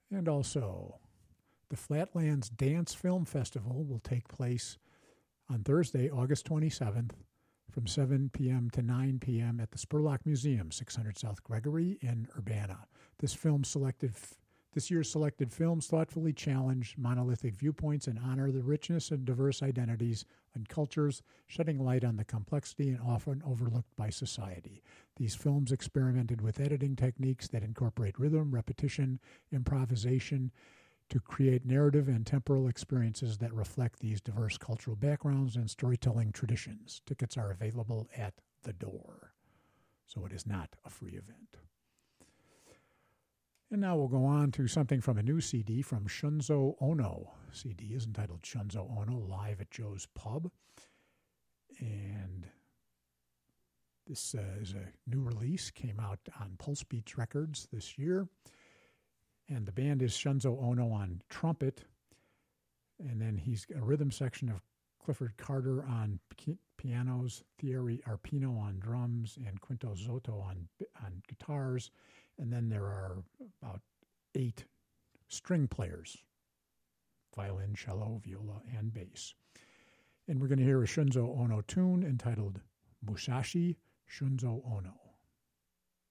And also, the Flatlands Dance Film Festival will take place on Thursday, August 27th, from 7 p.m. to 9 p.m. at the Spurlock Museum, 600 South Gregory in Urbana. This year's selected films thoughtfully challenge monolithic viewpoints and honor the richness of diverse identities and cultures, shedding light on the complexity and often overlooked by society. These films experimented with editing techniques that incorporate rhythm, repetition, improvisation, to create narrative and temporal experiences that reflect these diverse cultural backgrounds and storytelling traditions. Tickets are available at the door, so it is not a free event. And now we'll go on to something from a new CD from Shunzo Ono. CD is entitled Shunzo Ono Live at Joe's Pub. And this is a new release, came out on Pulse Beats Records this year. And the band is Shunzo Ono on trumpet. And then he's got a rhythm section of Clifford Carter on pianos, Thierry Arpino on drums, and Quinto Zotto on guitars. And then there are about 8 string players, violin, cello, viola, and bass. And we're going to hear a Shunzo Ono tune entitled Musashi Shunzo Ono.